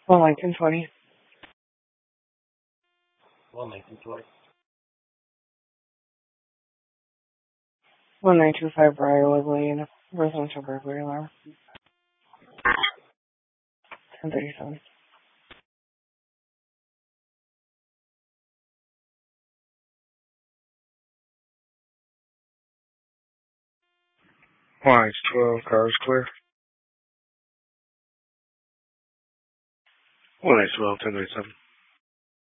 Lincoln 20. 1925 Briar Lane, residential burglary alarm. 1037. Lines 12, cars clear. 1 12, 1037.